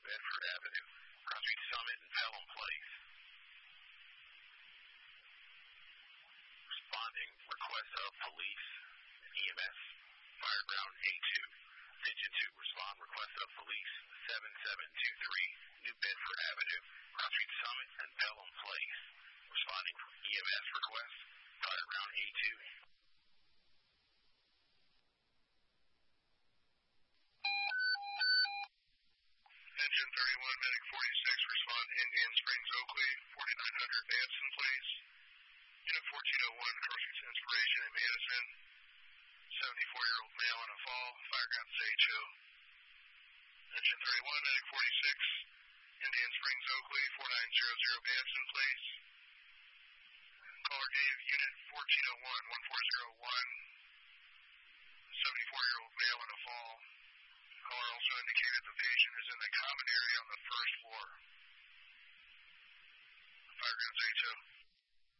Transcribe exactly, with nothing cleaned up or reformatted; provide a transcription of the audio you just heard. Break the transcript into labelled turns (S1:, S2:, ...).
S1: Bedford Avenue, across between Summit and Pelham Place. Responding request of police, E M S, fire ground A two. Digit two, respond request of police, seven seven two three, New Bedford Avenue, across between Summit and Pelham Place. Responding from E M S request, fire ground A two.
S2: Engine thirty-one, Medic forty-six, respond to Indian Springs, Oakley, forty-nine hundred Manson Place. Unit fourteen oh one, crossing to Inspiration in Madison. seventy-four-year-old male on a fall, fire ground A two. Engine thirty-one, Medic forty-six, Indian Springs, Oakley, forty-nine hundred Manson Place. Caller Dave, Unit fourteen oh one, one four zero one, seventy-four-year-old male on a fall. Caller also indicated the patient is in the common area on the first floor. Fire ground A two.